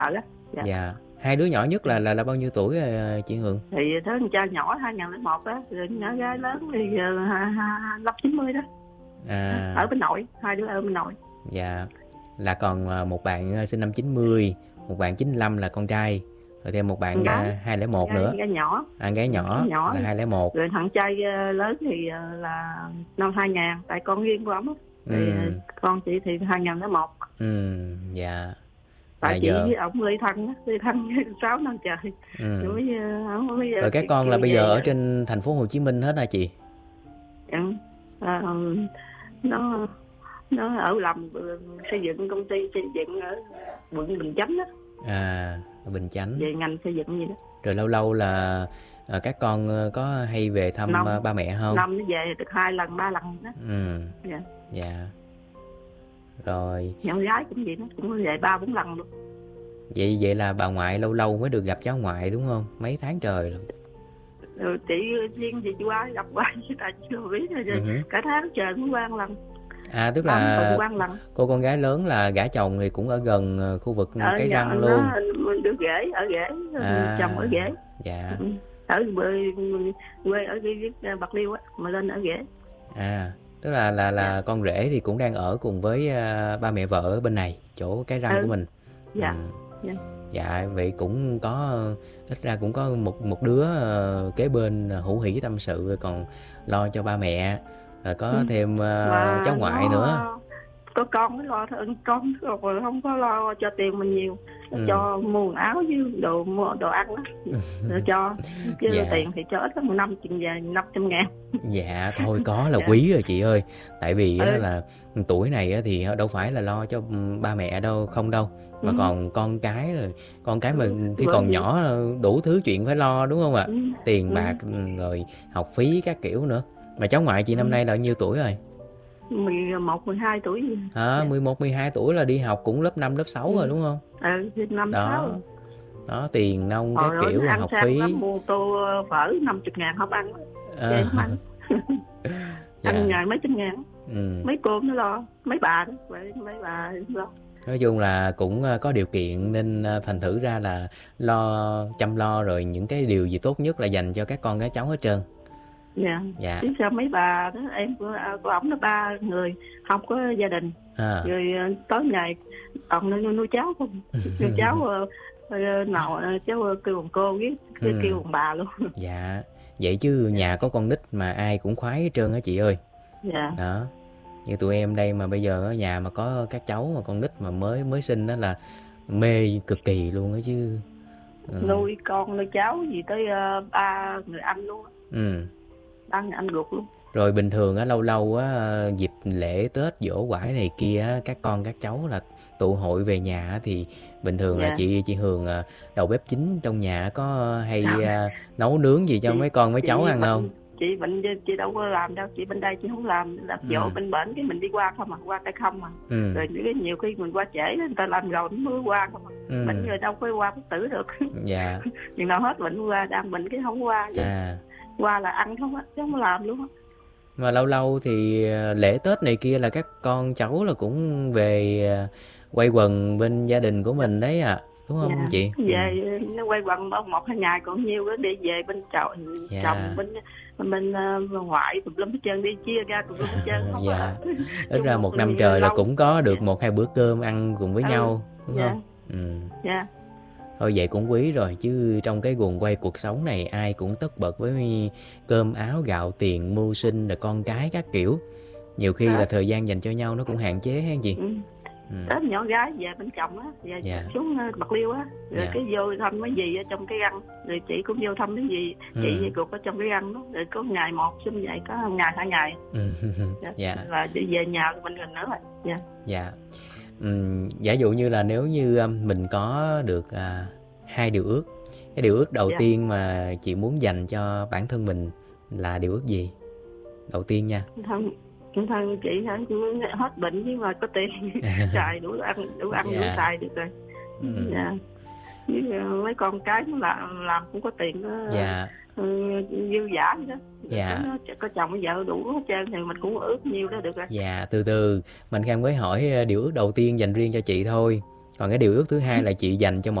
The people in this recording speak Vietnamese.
á. Dạ. Dạ. Hai đứa nhỏ nhất là bao nhiêu tuổi chị Hường? Thì đó con trai nhỏ 2001 á, rồi nhỏ gái lớn thì năm 90 đó. Ở À, bên nội, hai đứa ở bên nội. dạ. Là còn một bạn sinh năm 90, một bạn 95 là con trai, rồi thêm một bạn Con gái, 201 nữa. gái nhỏ. Gái Gái nhỏ nhỏ. là 201. Rồi thằng trai lớn thì là năm 2000, tại con riêng của ông á. Thì Ừ, con chị thì 2001. dạ. Là Tại chị giờ với ổng ly thân 6 năm trời. ừ. Rồi ổng bây giờ Rồi các con là bây giờ về. ở trên thành phố Hồ Chí Minh hết hả chị? Ừ. À, nó ở làm xây dựng, công ty xây dựng ở quận Bình Chánh đó, À, ở Bình Chánh. về ngành xây dựng gì đó. Rồi lâu lâu là các con có hay về thăm năm ba mẹ không? năm nó về được 2 lần 3 lần đó. Ừ, Dạ. dạ. Rồi, Nhỏ gái cũng vậy đó, cũng về 3-4 lần luôn. vậy là bà ngoại lâu lâu mới được gặp cháu ngoại đúng không? Mấy tháng trời rồi. Rồi chị riêng chị qua gặp qua chứ tại chưa biết rồi. Ừ. Cả tháng trời cũng qua một lần, À, tức 8 tuần là qua một lần. cô con gái lớn là gả chồng thì cũng ở gần khu vực Ở Cái nhỏ Răng luôn. nó được rể, ở rể, chồng ở À, rể. dạ. Ở quê ở cái Bạc Liêu á, mà lên ở rể. À, tức là Dạ. con rể thì cũng đang ở cùng với ba mẹ vợ ở bên này, chỗ Cái Răng của mình. Ừ. Dạ. Dạ. Dạ, vậy cũng có ít ra cũng có một đứa kế bên hữu hỉ tâm sự, còn lo cho ba mẹ, rồi có thêm cháu Mà ngoại nữa. nó có con mới lo thôi, con rồi không có lo cho tiền mình nhiều. Nó Ừ. cho mua quần áo với đồ ăn á, rồi cho chứ Dạ. tiền thì cho ít lắm, 500.000. Dạ, thôi có là Dạ. quý rồi chị ơi. Tại vì á, Ừ. là tuổi này á, thì đâu phải là lo cho ba mẹ đâu, không đâu. Mà Ừ. còn con cái rồi, con cái mà khi Bởi còn vì nhỏ đủ thứ chuyện phải lo đúng không ạ? ừ. Tiền Ừ. bạc rồi học phí các kiểu nữa. Mà cháu ngoại chị năm Ừ. nay là bao nhiêu tuổi rồi? 11-12 tuổi gì. Hả? Dạ. 11, 12 tuổi là đi học cũng lớp 5, lớp 6 rồi Ừ. đúng không? Thì 5-6 Đó, rồi. đó tiền nong các Hồi đó kiểu nó rồi ăn học sang phí. lắm, mua tô phở 50.000 không ăn, Ờ, chơi không ăn. Ăn dạ. ngày mấy trăm ngàn, Ừ. mấy cô nó lo, mấy bà đó, vậy mấy bà lo. Nói chung là cũng có điều kiện nên thành thử ra là chăm lo rồi những cái điều gì tốt nhất là dành cho các con các cháu hết trơn. Dạ. Dạ. Chứ sao mấy bà đó, em của ổng là 3 người không có gia đình, À. rồi tối ngày ông nuôi cháu không, nuôi cháu nào cháu kêu bằng cô với kêu bằng bà luôn. Dạ. Vậy chứ Dạ. nhà có con nít mà ai cũng khoái hết trơn á chị ơi. Dạ. Đó. Như tụi em đây mà bây giờ ở nhà mà có các cháu mà con nít mà mới mới sinh đó là mê cực kỳ luôn á chứ. Nuôi con nuôi cháu gì tới 3 người anh luôn á. Ừ. 3 người anh ruột luôn. Rồi bình thường á, lâu lâu á, dịp lễ Tết giỗ quải này kia á, các con các cháu là tụ hội về nhà á, thì bình thường là Dạ. chị Hường đầu bếp chính trong nhà có hay Sao? nấu nướng gì cho mấy con mấy cháu Chị ăn không? bệnh, chị đâu có làm đâu, chị bên đây chị không làm dỗ bên bển, cái mình đi qua không à, qua tay không à. Ừ. Rồi nhiều khi mình qua trễ người ta làm rồi mới qua không à. Bệnh người đâu có qua bất tử được. Dạ. Chừng nào hết bệnh qua, đang bệnh cái không qua. À. Qua là ăn không á, chứ không làm luôn á. Mà lâu lâu thì lễ Tết này kia là các con cháu là cũng về quây quần bên gia đình của mình đấy à, đúng không Dạ. chị? Về nó quay quần 1-2 ngày còn nhiều đó, đi về bên chồng Dạ. bên ngoại tùm lum hết trơn, đi chia ra tùm lum hết trơn, không Dạ. có. Ít ra một năm Lâu. trời là cũng có được Dạ. 1-2 bữa cơm ăn cùng với nhau, đúng Dạ. không? Dạ. Thôi vậy cũng quý rồi, chứ trong cái guồng quay cuộc sống này ai cũng tất bật với cơm áo gạo tiền mưu sinh rồi con cái các kiểu. Nhiều khi là thời gian dành cho nhau nó cũng hạn chế ha chị. Tết nhỏ gái về bên chồng á, về Dạ. xuống Bạc Liêu á, rồi Dạ. cái vô thăm mấy dì ở trong cái răng, rồi chị cũng vô thăm mấy dì, chị với cuộc ở trong cái răng đó, rồi có ngày một xung vậy, có ngày 2 ngày. Dạ. Là đi về nhà của mình nữa rồi. Dạ. Dạ. Giả dụ như là nếu như mình có được 2 điều ước. Cái điều ước đầu Dạ. tiên mà chị muốn dành cho bản thân mình là điều ước gì? Đầu tiên nha. Thân chị hả, hết bệnh chứ mà có tiền xài đủ ăn đủ Dạ. xài được rồi. Dạ. Với mấy con cái nó làm cũng có tiền đó. Dạ. Dư dả vậy đó. Dạ. Nó có chồng vợ đủ hết trơn thì mình cũng ước nhiêu đó được rồi. Dạ, từ từ Mạnh Khang mới hỏi điều ước đầu tiên dành riêng cho chị thôi. Còn cái điều ước thứ hai là chị dành cho